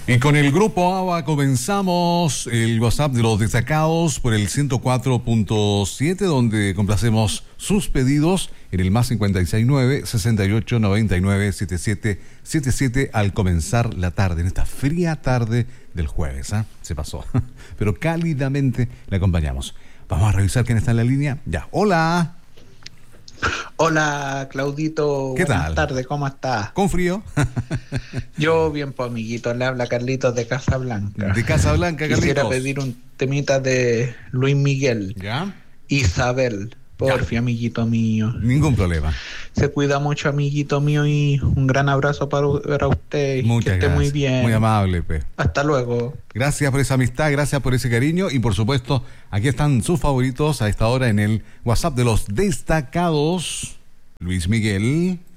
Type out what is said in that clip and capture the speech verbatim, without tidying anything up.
Y con el Grupo ABA comenzamos el WhatsApp de los destacados por el ciento cuatro punto siete, donde complacemos sus pedidos en el más cincuenta y seis nueve, sesenta y ocho, noventa y nueve, setenta y siete setenta y siete al comenzar la tarde, en esta fría tarde del jueves. ¿eh? Se pasó, pero cálidamente le acompañamos. Vamos a revisar quién está en la línea. Ya, hola. Hola, Claudito. ¿Qué Buenas tal? tardes, ¿cómo estás? ¿Con frío? Yo bien, pues, amiguito. Le habla Carlitos de Casablanca. De Casablanca, Carlitos. Quisiera pedir un temita de Luis Miguel. ¿Ya? Isabel. Porfi, amiguito mío. Ningún problema. Se cuida mucho, amiguito mío, y un gran abrazo para, para usted. Muchas que esté gracias. muy bien. Muy amable, pe. Hasta luego. Gracias por esa amistad, gracias por ese cariño y por supuesto, aquí están sus favoritos a esta hora en el WhatsApp de los destacados. Luis Miguel.